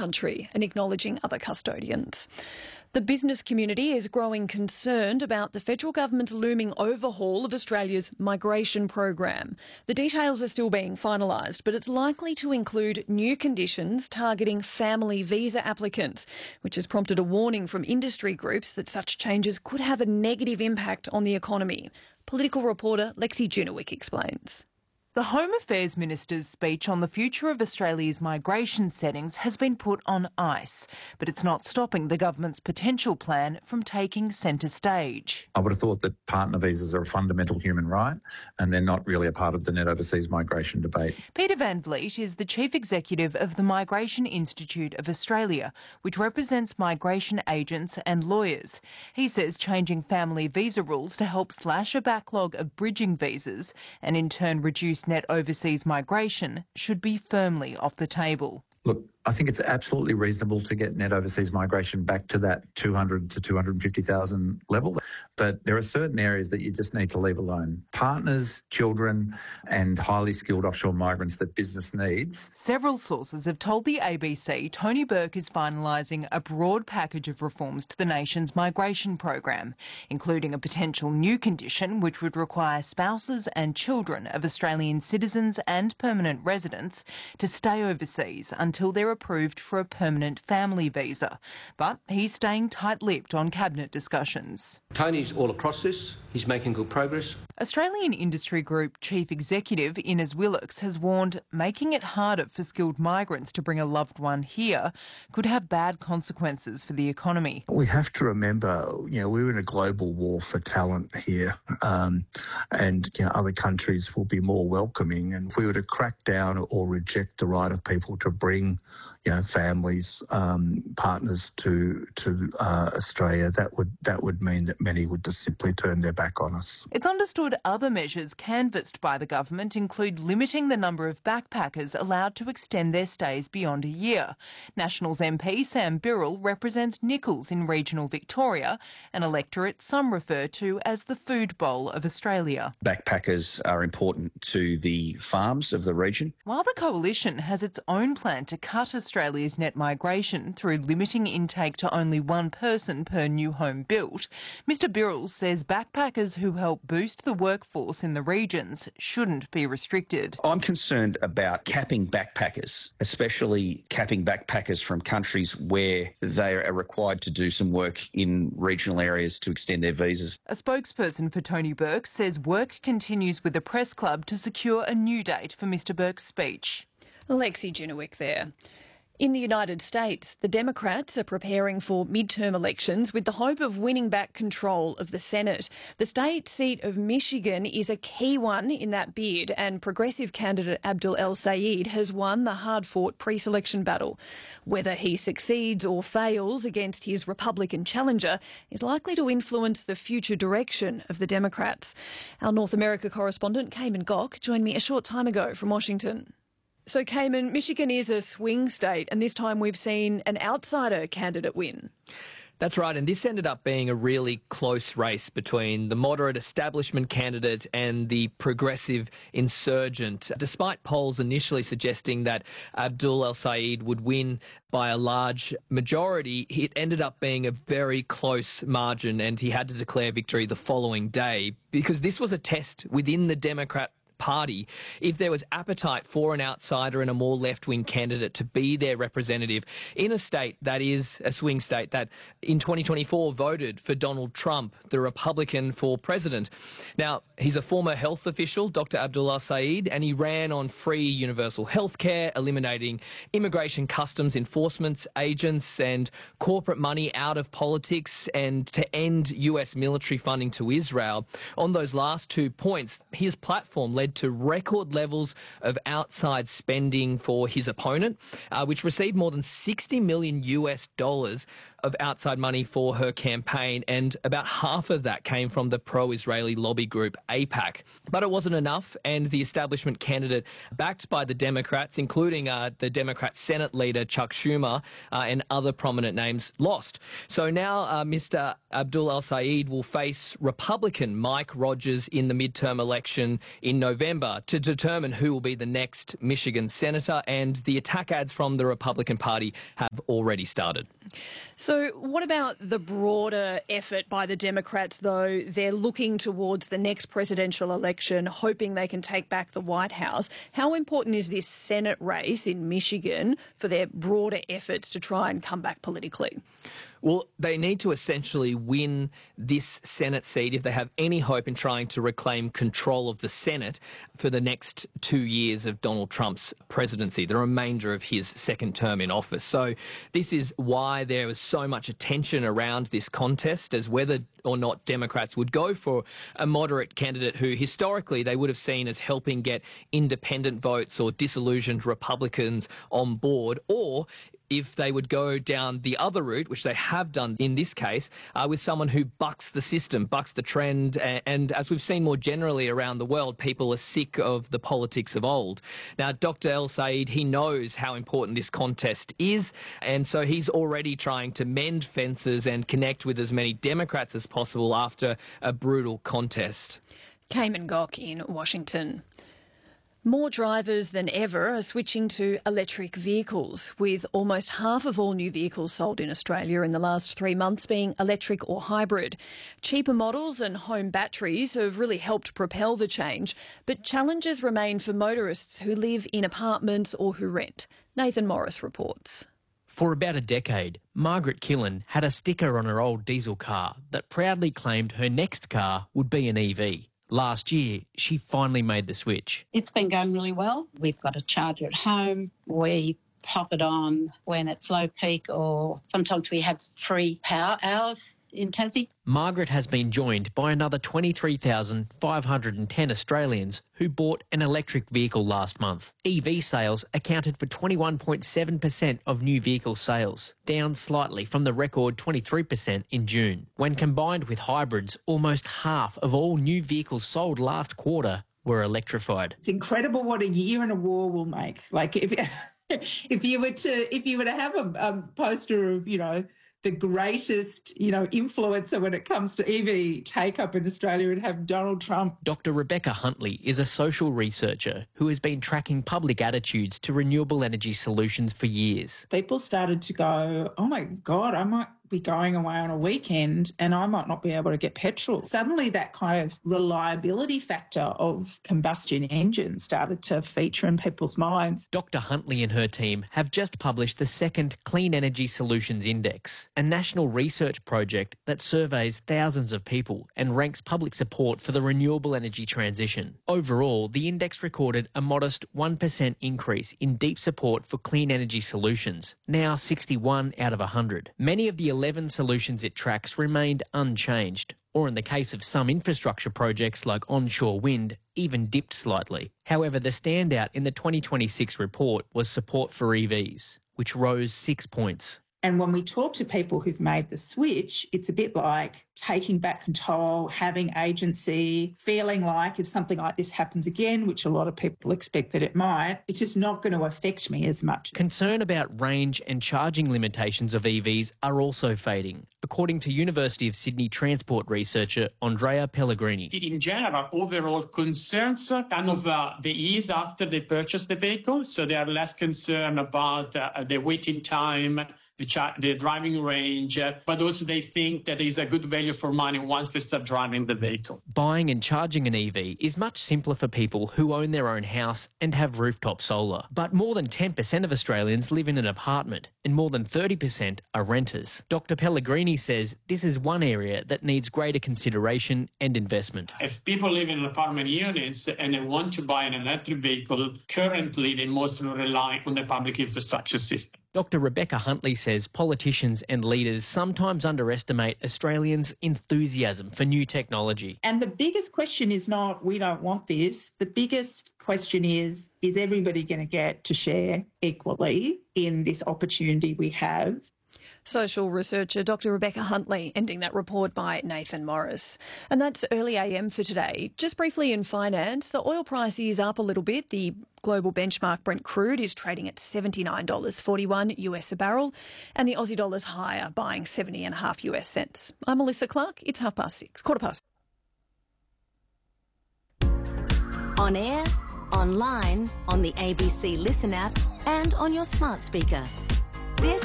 country and acknowledging other custodians. The business community is growing concerned about the federal government's looming overhaul of Australia's migration program. The details are still being finalised, but it's likely to include new conditions targeting family visa applicants, which has prompted a warning from industry groups that such changes could have a negative impact on the economy. Political reporter Lexi Junowick explains. The Home Affairs Minister's speech on the future of Australia's migration settings has been put on ice, but it's not stopping the government's potential plan from taking centre stage. I would have thought that partner visas are a fundamental human right and they're not really a part of the net overseas migration debate. Peter Van Vliet is the Chief Executive of the Migration Institute of Australia, which represents migration agents and lawyers. He says changing family visa rules to help slash a backlog of bridging visas and in turn reduce net overseas migration should be firmly off the table. Look, I think it's absolutely reasonable to get net overseas migration back to that 200 to 250,000 level, but there are certain areas that you just need to leave alone. Partners, children and highly skilled offshore migrants that business needs. Several sources have told the ABC Tony Burke is finalising a broad package of reforms to the nation's migration program, including a potential new condition which would require spouses and children of Australian citizens and permanent residents to stay overseas until they're approved for a permanent family visa. But he's staying tight-lipped on cabinet discussions. Tony's all across this. He's making good progress. Australian Industry Group Chief Executive Innes Willocks has warned making it harder for skilled migrants to bring a loved one here could have bad consequences for the economy. We have to remember, we're in a global war for talent here, and other countries will be more welcoming. And if we were to crack down or reject the right of people to bring, families, partners to Australia, that would mean that many would just simply turn their back on us. It's understood other measures canvassed by the government include limiting the number of backpackers allowed to extend their stays beyond a year. Nationals MP Sam Birrell represents Nichols in regional Victoria, an electorate some refer to as the food bowl of Australia. Backpackers are important to the farms of the region. While the coalition has its own plan to cut Australia's net migration through limiting intake to only one person per new home built, Mr Birrell says backpackers who help boost the workforce in the regions shouldn't be restricted. I'm concerned about capping backpackers, especially capping backpackers from countries where they are required to do some work in regional areas to extend their visas. A spokesperson for Tony Burke says work continues with the Press Club to secure a new date for Mr Burke's speech. Lexi Junowick there. In the United States, the Democrats are preparing for midterm elections with the hope of winning back control of the Senate. The state seat of Michigan is a key one in that bid, and progressive candidate Abdul El-Sayed has won the hard-fought pre-selection battle. Whether he succeeds or fails against his Republican challenger is likely to influence the future direction of the Democrats. Our North America correspondent, Cayman Gok, joined me a short time ago from Washington. So, Cayman, Michigan is a swing state, and this time we've seen an outsider candidate win. That's right, and this ended up being a really close race between the moderate establishment candidate and the progressive insurgent. Despite polls initially suggesting that Abdul El-Sayed would win by a large majority, it ended up being a very close margin, and he had to declare victory the following day because this was a test within the Democrat Party if there was appetite for an outsider and a more left-wing candidate to be their representative in a state that is a swing state that in 2024 voted for Donald Trump, the Republican, for president. Now, he's a former health official, Dr. Abdul El-Sayed, and he ran on free universal health care, eliminating immigration customs enforcement agents and corporate money out of politics, and to end US military funding to Israel. On those last 2 points, his platform led to record levels of outside spending for his opponent, which received more than $60 million of outside money for her campaign, and about half of that came from the pro-Israeli lobby group AIPAC. But it wasn't enough, and the establishment candidate backed by the Democrats, including the Democrat Senate leader Chuck Schumer and other prominent names, lost. So now Mr. Abdul El-Sayed will face Republican Mike Rogers in the midterm election in November to determine who will be the next Michigan senator, and the attack ads from the Republican Party have already started. So what about the broader effort by the Democrats, though? They're looking towards the next presidential election, hoping they can take back the White House. How important is this Senate race in Michigan for their broader efforts to try and come back politically? Well, they need to essentially win this Senate seat if they have any hope in trying to reclaim control of the Senate for the next 2 years of Donald Trump's presidency, the remainder of his second term in office. So this is why there was so much attention around this contest as whether or not Democrats would go for a moderate candidate who historically they would have seen as helping get independent votes or disillusioned Republicans on board, or if they would go down the other route, which they have done in this case, with someone who bucks the system, bucks the trend. And as we've seen more generally around the world, people are sick of the politics of old. Now, Dr. El-Sayed, he knows how important this contest is, and so he's already trying to mend fences and connect with as many Democrats as possible after a brutal contest. Cayman Gok in Washington. More drivers than ever are switching to electric vehicles, with almost half of all new vehicles sold in Australia in the last 3 months being electric or hybrid. Cheaper models and home batteries have really helped propel the change, but challenges remain for motorists who live in apartments or who rent. Nathan Morris reports. For about a decade, Margaret Killen had a sticker on her old diesel car that proudly claimed her next car would be an EV. Last year, she finally made the switch. It's been going really well. We've got a charger at home. We pop it on when it's low peak, or sometimes we have free power hours in Tassie. Margaret has been joined by another 23,510 Australians who bought an electric vehicle last month. EV sales accounted for 21.7% of new vehicle sales, down slightly from the record 23% in June. When combined with hybrids, almost half of all new vehicles sold last quarter were electrified. It's incredible what a year in a war will make. Like if you were to have a poster of, the greatest, influencer when it comes to EV take-up in Australia and have Donald Trump. Dr. Rebecca Huntley is a social researcher who has been tracking public attitudes to renewable energy solutions for years. People started to go, oh my God, I might be going away on a weekend and I might not be able to get petrol. Suddenly that kind of reliability factor of combustion engines started to feature in people's minds. Dr. Huntley and her team have just published the second Clean Energy Solutions Index, a national research project that surveys thousands of people and ranks public support for the renewable energy transition. Overall, the index recorded a modest 1% increase in deep support for clean energy solutions, now 61 out of 100. Many of the 11 solutions it tracks remained unchanged, or in the case of some infrastructure projects like onshore wind, even dipped slightly. However, the standout in the 2026 report was support for EVs, which rose 6 points. And when we talk to people who've made the switch, it's a bit like taking back control, having agency, feeling like if something like this happens again, which a lot of people expect that it might, it's just not going to affect me as much. Concern about range and charging limitations of EVs are also fading, according to University of Sydney transport researcher Andrea Pellegrini. In general, overall concerns the ease after they purchase the vehicle, so they are less concerned about the waiting time, the driving range, but also they think that is a good value for money once they start driving the vehicle. Buying and charging an EV is much simpler for people who own their own house and have rooftop solar. But more than 10% of Australians live in an apartment and more than 30% are renters. Dr. Pellegrini says this is one area that needs greater consideration and investment. If people live in apartment units and they want to buy an electric vehicle, currently they mostly rely on the public infrastructure system. Dr. Rebecca Huntley says politicians and leaders sometimes underestimate Australians' enthusiasm for new technology. And the biggest question is not, we don't want this. The biggest question is everybody going to get to share equally in this opportunity we have? Social researcher Dr Rebecca Huntley ending that report by Nathan Morris. And that's early AM for today. Just briefly in finance, the oil price is up a little bit. The global benchmark Brent crude is trading at $79.41 US a barrel, and the Aussie dollar's higher, buying 70.5 US cents. I'm Melissa Clark. It's 6:30, 6:15. On air, online, on the ABC Listen app, and on your smart speaker. This